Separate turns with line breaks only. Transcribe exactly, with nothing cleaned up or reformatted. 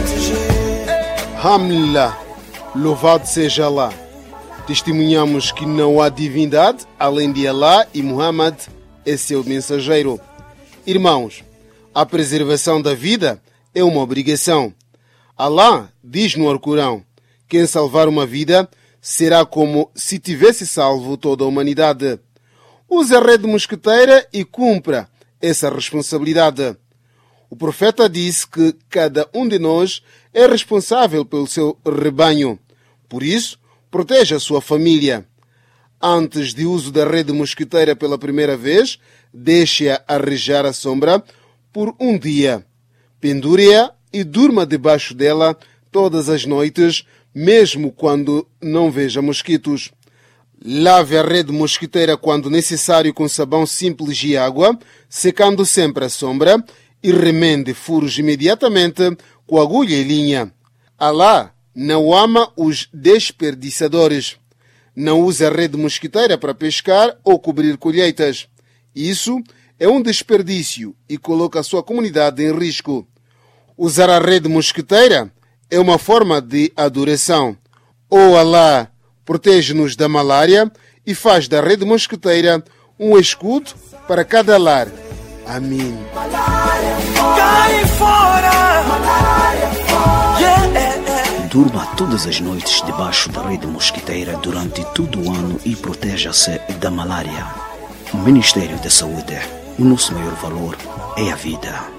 Alhamdulillah, louvado seja Allah. Testemunhamos que não há divindade além de Allah e Muhammad é seu mensageiro. Irmãos, a preservação da vida é uma obrigação. Allah diz no Alcorão: quem salvar uma vida será como se tivesse salvo toda a humanidade. Use a rede mosqueteira e cumpra essa responsabilidade. O profeta disse que cada um de nós é responsável pelo seu rebanho. Por isso, proteja a sua família. Antes de uso da rede mosqueteira pela primeira vez, deixe-a arrejar à sombra por um dia. Pendure-a e durma debaixo dela todas as noites, mesmo quando não veja mosquitos. Lave a rede mosquiteira quando necessário com sabão simples e água, secando sempre à sombra, e remende furos imediatamente com agulha e linha. Allah não ama os desperdiçadores. Não use a rede mosquiteira para pescar ou cobrir colheitas. Isso é um desperdício e coloca a sua comunidade em risco. Usar a rede mosquiteira é uma forma de adoração. Oh Allah, protege-nos da malária e faz da rede mosqueteira um escudo para cada lar. Amém.
Cai fora.
Durma todas as noites debaixo da rede mosquiteira durante todo o ano e proteja-se da malária. O Ministério da Saúde, o nosso maior valor é a vida.